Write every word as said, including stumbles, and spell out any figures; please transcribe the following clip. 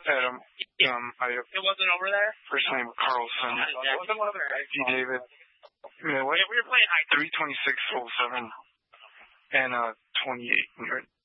Adam. Um, I have It wasn't over there? First name Carlson. Yeah, it wasn't over there. D. David. Yeah, what? Yeah, we were playing high. three twenty-six, oh seven, and uh, twenty-eight.